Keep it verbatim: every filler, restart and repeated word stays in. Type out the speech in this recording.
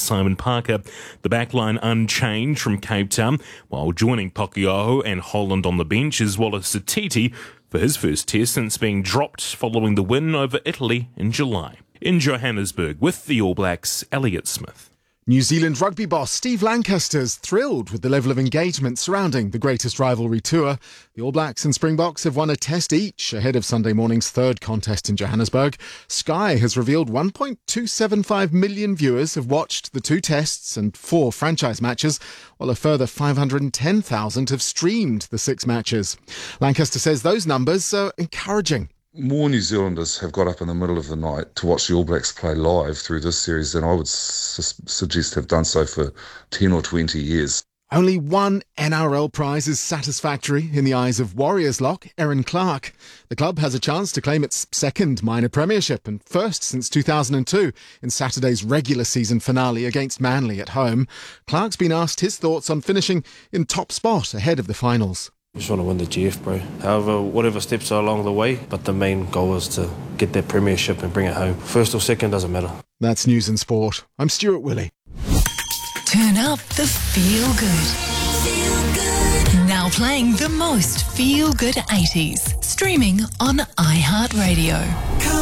Simon Parker. The backline unchanged from Cape Town, while joining Pakiaho and Holland on the bench is Wallace Satiti for his first test since being dropped following the win over Italy in July. In Johannesburg, with the All Blacks, Elliott Smith. New Zealand rugby boss Steve Lancaster's thrilled with the level of engagement surrounding the greatest rivalry tour. The All Blacks and Springboks have won a test each ahead of Sunday morning's third contest in Johannesburg. Sky has revealed one point two seven five million viewers have watched the two tests and four franchise matches, while a further five hundred ten thousand have streamed the six matches. Lancaster says those numbers are encouraging. More New Zealanders have got up in the middle of the night to watch the All Blacks play live through this series than I would su- suggest have done so for ten or twenty years. Only one N R L prize is satisfactory in the eyes of Warriors lock Erin Clark. The club has a chance to claim its second minor premiership and first since two thousand two in Saturday's regular season finale against Manly at home. Clark's been asked his thoughts on finishing in top spot ahead of the finals. Just want to win the G F, bro. However, whatever steps are along the way, but the main goal is to get that premiership and bring it home. First or second, doesn't matter. That's News and Sport. I'm Stuart Willey. Turn up the feel good. Feel good. Now playing the most feel good eighties. Streaming on iHeartRadio.